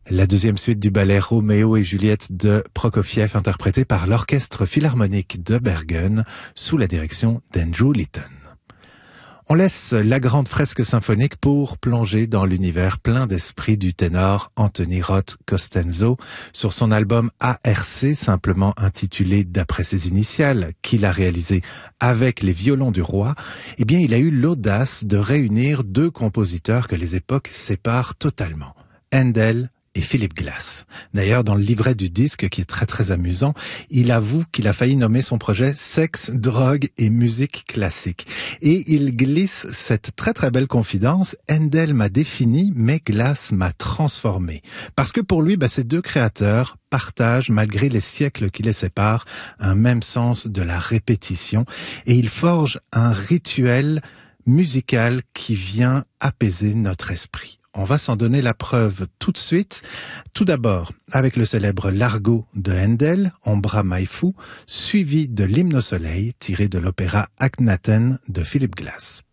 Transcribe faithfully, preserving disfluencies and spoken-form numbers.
La deuxième suite du ballet Roméo et Juliette de Prokofiev, interprété par l'Orchestre Philharmonique de Bergen, sous la direction d'Andrew Litton. On laisse la grande fresque symphonique pour plonger dans l'univers plein d'esprit du ténor Anthony Roth Costanzo sur son album A R C, simplement intitulé d'après ses initiales, qu'il a réalisé avec les violons du roi. Eh bien, il a eu l'audace de réunir deux compositeurs que les époques séparent totalement, Handel et Philip Glass. D'ailleurs, dans le livret du disque, qui est très très amusant, il avoue qu'il a failli nommer son projet Sexe, drogue et musique classique. Et il glisse cette très très belle confidence: Handel m'a défini, mais Glass m'a transformé. Parce que pour lui, bah, ces deux créateurs partagent, malgré les siècles qui les séparent, un même sens de la répétition. Et ils forgent un rituel musical qui vient apaiser notre esprit. On va s'en donner la preuve tout de suite. Tout d'abord, avec le célèbre Largo de Handel, Ombra mai fu, suivi de l'Hymne au soleil, tiré de l'opéra Akhenaten de Philip Glass.